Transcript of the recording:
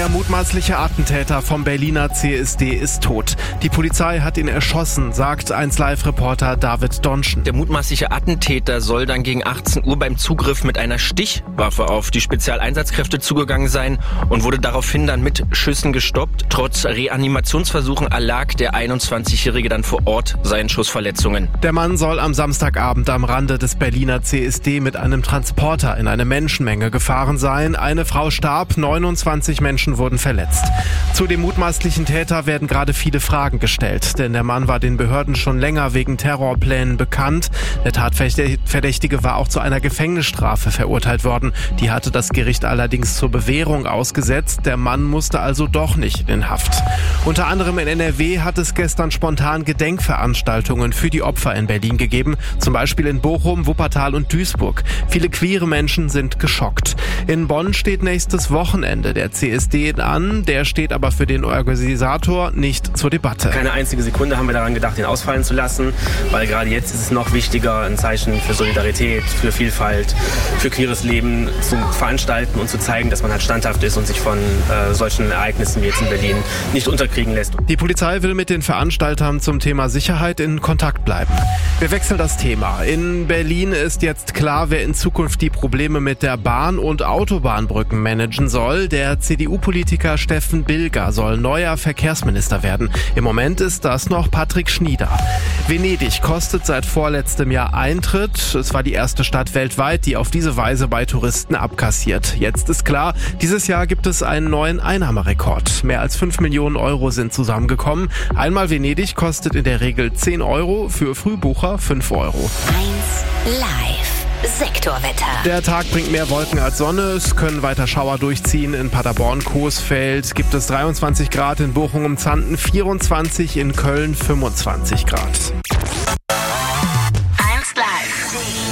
Der mutmaßliche Attentäter vom Berliner CSD ist tot. Die Polizei hat ihn erschossen, sagt 1Live-Reporter David Donschen. Der mutmaßliche Attentäter soll dann gegen 18 Uhr beim Zugriff mit einer Stichwaffe auf die Spezialeinsatzkräfte zugegangen sein und wurde daraufhin dann mit Schüssen gestoppt. Trotz Reanimationsversuchen erlag der 21-Jährige dann vor Ort seinen Schussverletzungen. Der Mann soll am Samstagabend am Rande des Berliner CSD mit einem Transporter in eine Menschenmenge gefahren sein. Eine Frau starb, 29 Menschen wurden verletzt. Zu dem mutmaßlichen Täter werden gerade viele Fragen gestellt, denn der Mann war den Behörden schon länger wegen Terrorplänen bekannt. Der Tatverdächtige war auch zu einer Gefängnisstrafe verurteilt worden. Die hatte das Gericht allerdings zur Bewährung ausgesetzt. Der Mann musste also doch nicht in Haft. Unter anderem in NRW hat es gestern spontan Gedenkveranstaltungen für die Opfer in Berlin gegeben, zum Beispiel in Bochum, Wuppertal und Duisburg. Viele queere Menschen sind geschockt. In Bonn steht nächstes Wochenende der CSD an, der steht aber für den Organisator nicht zur Debatte. Keine einzige Sekunde haben wir daran gedacht, ihn ausfallen zu lassen, weil gerade jetzt ist es noch wichtiger, ein Zeichen für Solidarität, für Vielfalt, für queeres Leben zu veranstalten und zu zeigen, dass man halt standhaft ist und sich von solchen Ereignissen wie jetzt in Berlin nicht unterkriegen lässt. Die Polizei will mit den Veranstaltern zum Thema Sicherheit in Kontakt bleiben. Wir wechseln das Thema. In Berlin ist jetzt klar, wer in Zukunft die Probleme mit der Bahn- und Autobahnbrücken managen soll. Der CDU-Politiker Steffen Bilger soll neuer Verkehrsminister werden. Im Moment ist das noch Patrick Schnieder. Venedig kostet seit vorletztem Jahr Eintritt. Es war die erste Stadt weltweit, die auf diese Weise bei Touristen abkassiert. Jetzt ist klar, dieses Jahr gibt es einen neuen Einnahmerekord. Mehr als 5 Millionen Euro sind zusammengekommen. Einmal Venedig kostet in der Regel 10 Euro, für Frühbucher 5 Euro. 1Live Sektorwetter. Der Tag bringt mehr Wolken als Sonne. Es können weiter Schauer durchziehen. In Paderborn, Coesfeld gibt es 23 Grad, in Bochum und Xanten 24, in Köln 25 Grad.